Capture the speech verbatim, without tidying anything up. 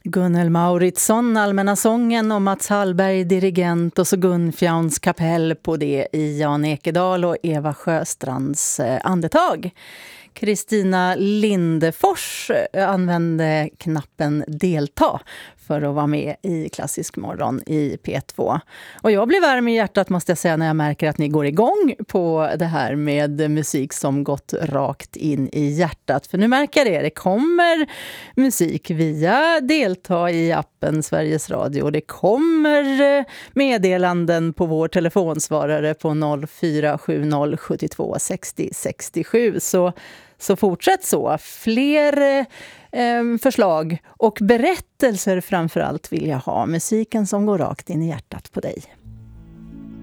Gunnel Mauritsson, Allmänna sången, och Mats Hallberg, dirigent, och så Gunfjauns kapell på det i Jan Ekedal och Eva Sjöstrands andetag. Kristina Lindefors använde knappen delta för att vara med i Klassisk morgon i P två. Och jag blir varm i hjärtat, måste jag säga, när jag märker att ni går igång på det här med musik som gått rakt in i hjärtat. För nu märker jag det, det kommer musik via delta i appen Sveriges Radio. Det kommer meddelanden på vår telefonsvarare på noll fyra sju noll sju två sex noll sex sju. Så Så fortsätt så. Fler eh, förslag och berättelser framförallt vill jag ha. Musiken som går rakt in i hjärtat på dig.